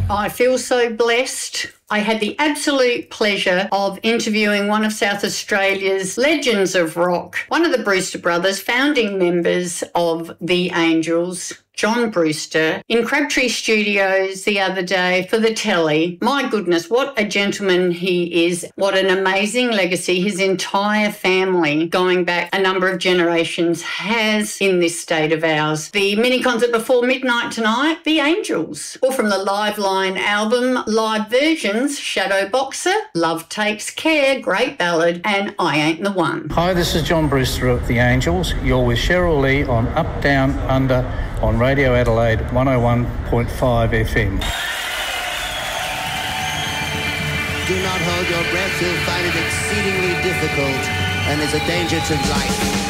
I feel so blessed. I had the absolute pleasure of interviewing one of South Australia's legends of rock, one of the Brewster brothers, founding members of The Angels, John Brewster, in Crabtree Studios the other day for the telly. My goodness, what a gentleman he is. What an amazing legacy his entire family, going back a number of generations, has in this state of ours. The mini concert before midnight tonight, The Angels. Or from the Live Line album, live versions, Shadow Boxer, Love Takes Care, great ballad, and I Ain't the One. Hi, this is John Brewster of The Angels. You're with Cheryl Lee on Up, Down, Under on Radio Adelaide 101.5 FM. Do not hold your breath. You'll find it exceedingly difficult and is a danger to life.